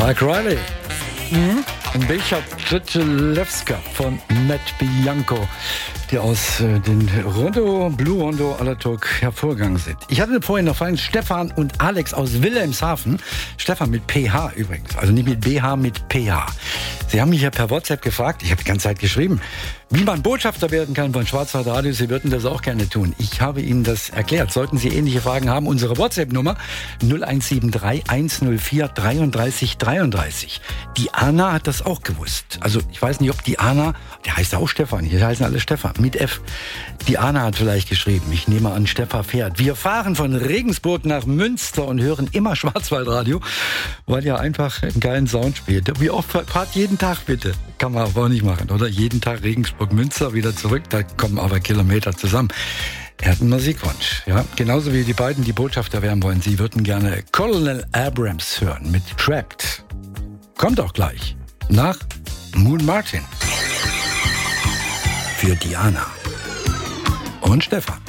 Mike Riley. Und Becha Trzelewska von Matt Bianco, die aus den Blue Rondo Alaturk hervorgegangen sind. Ich hatte vorhin noch vorhin Stefan und Alex aus Wilhelmshaven. Stefan mit PH übrigens, also nicht mit BH, mit PH. Sie haben mich ja per WhatsApp gefragt, ich habe die ganze Zeit geschrieben, wie man Botschafter werden kann von Schwarzwald Radio. Sie würden das auch gerne tun. Ich habe Ihnen das erklärt. Sollten Sie ähnliche Fragen haben, unsere WhatsApp-Nummer 0173 104 33 33. Die Anna hat das auch gewusst. Also ich weiß nicht, ob die Anna, der heißt auch Stefan, hier heißen alle Stefan, mit F. Die Anna hat vielleicht geschrieben, ich nehme an, Stefan fährt. Wir fahren von Regensburg nach Münster und hören immer Schwarzwaldradio, weil ja einfach einen geilen Sound spielt. Wie oft fahrt jeden Tag bitte? Kann man aber auch nicht machen, oder? Jeden Tag Regensburg, Münster, wieder zurück, da kommen aber Kilometer zusammen. Er hat einen Musikwunsch, ja. Genauso wie die beiden, die Botschafter werden wollen. Sie würden gerne Colonel Abrams hören mit Trapped. Kommt auch gleich nach Moon Martin. Für Diana und Stefan.